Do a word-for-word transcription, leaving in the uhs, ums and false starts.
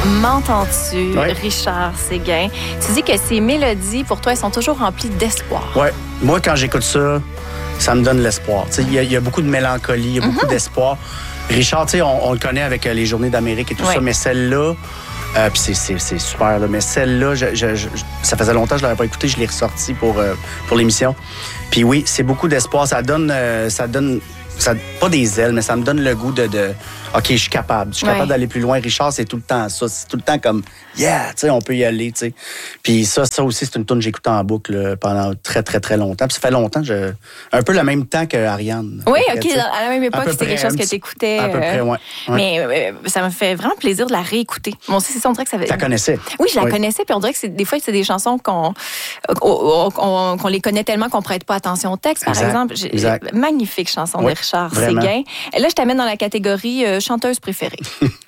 M'entends-tu, Ouais. Richard Séguin? Tu dis que ces mélodies, pour toi, elles sont toujours remplies d'espoir. Ouais. Moi, quand j'écoute ça, ça me donne l'espoir. Il y, y a beaucoup de mélancolie, il y a beaucoup mm-hmm. d'espoir. Richard, on, on le connaît avec les Journées d'Amérique et tout ouais. ça, mais celle-là, euh, puis c'est, c'est, c'est super, là, mais celle-là, je, je, je, ça faisait longtemps que je ne l'avais pas écoutée, je l'ai ressortie pour, euh, pour l'émission. Puis oui, c'est beaucoup d'espoir. Ça donne... Euh, ça donne Ça, pas des ailes, mais ça me donne le goût de, de OK, je suis capable. Je suis ouais. capable d'aller plus loin. Richard, c'est tout le temps ça. C'est tout le temps comme, yeah, tu sais, on peut y aller, tu sais. Puis ça, ça aussi, c'est une tune que j'écoute en boucle là, pendant très, très, très longtemps. Puis ça fait longtemps, je... un peu le même temps que Ariane. Oui, OK, près, à la même époque, c'était quelque chose que tu écoutais. À peu près, oui. Ouais. Mais euh, ça me fait vraiment plaisir de la réécouter. Moi aussi, c'est ça, on dirait que ça fait... Tu la connaissais? Oui, je la oui. connaissais, puis on dirait que c'est, des fois, c'est des chansons qu'on, qu'on, qu'on, qu'on les connaît tellement qu'on prête pas attention au texte, par exact, exemple. J'ai, exact. Magnifique chanson oui, de Richard vraiment. Séguin. Là, je t'amène dans la catégorie euh, chanteuse préférée.